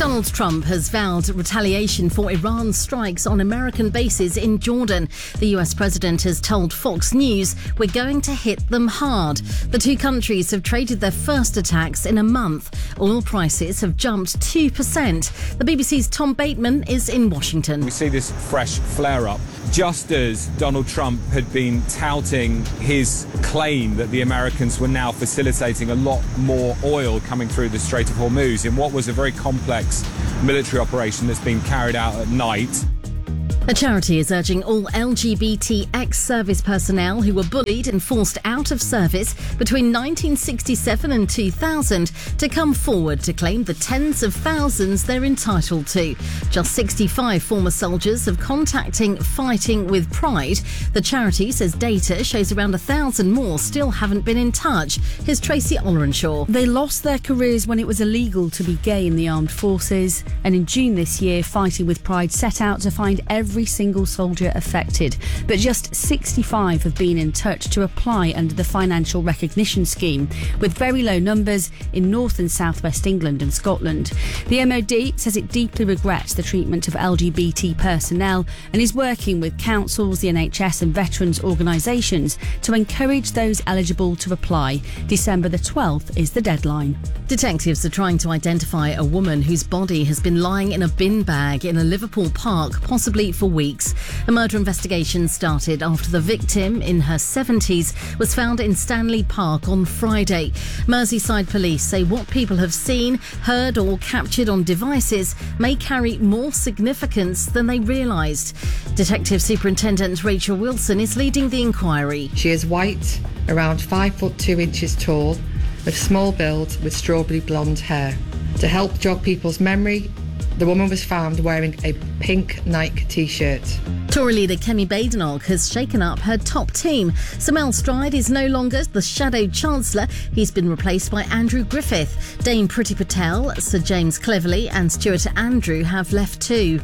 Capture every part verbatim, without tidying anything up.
Donald Trump has vowed retaliation for Iran's strikes on American bases in Jordan. The U S president has told Fox News, "We're going to hit them hard." The two countries have traded their first attacks in a month. Oil prices have jumped two percent. The B B C's Tom Bateman is in Washington. We see this fresh flare-up just as Donald Trump had been touting his claim that the Americans were now facilitating a lot more oil coming through the Strait of Hormuz in what was a very complex military operation that's been carried out at night. A charity is urging all L G B T ex-service personnel who were bullied and forced out of service between nineteen sixty-seven and two thousand to come forward to claim the tens of thousands they're entitled to. Just sixty-five former soldiers have contacting Fighting with Pride. The charity says data shows around a thousand more still haven't been in touch. Here's Tracy Olrenshaw. They lost their careers when it was illegal to be gay in the armed forces, and in June this year, Fighting with Pride set out to find every Every single soldier affected, but just sixty-five have been in touch to apply under the financial recognition scheme, with very low numbers in North and South West England and Scotland. The M O D says it deeply regrets the treatment of L G B T personnel and is working with councils, the N H S and veterans organisations to encourage those eligible to apply. December the twelfth is the deadline. Detectives are trying to identify a woman whose body has been lying in a bin bag in a Liverpool park, possibly for weeks. A murder investigation started after the victim, in her seventies, was found in Stanley Park on Friday. Merseyside police say what people have seen, heard or captured on devices may carry more significance than they realised. Detective Superintendent Rachel Wilson is leading the inquiry. She is white, around five foot two inches tall, with small build with strawberry blonde hair. To help jog people's memory, the woman was found wearing a pink Nike t-shirt. Tory leader Kemi Badenoch has shaken up her top team. Samel Stride is no longer the shadow chancellor. He's been replaced by Andrew Griffith. Dame Priti Patel, Sir James Cleverly and Stuart Andrew have left too.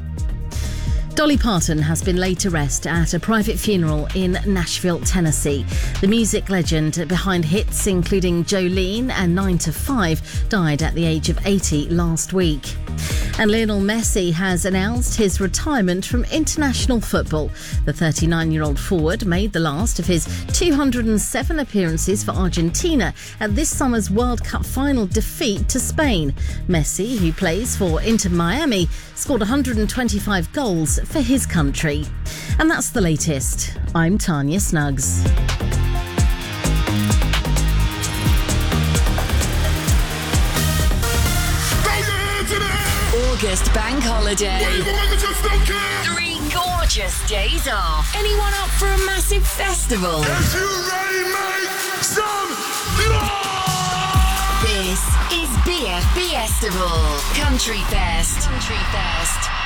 Dolly Parton has been laid to rest at a private funeral in Nashville, Tennessee. The music legend behind hits including Jolene and nine to five died at the age of eighty last week. And Lionel Messi has announced his retirement from international football. The thirty-nine-year-old forward made the last of his two hundred seven appearances for Argentina at this summer's World Cup final defeat to Spain. Messi, who plays for Inter Miami, scored one hundred twenty-five goals for his country. And that's the latest. I'm Tanya Snuggs. August bank holiday. Three gorgeous days off. Anyone up for a massive festival? If you ready, make some noise! This is B F B Festival. Country Fest. Country Fest.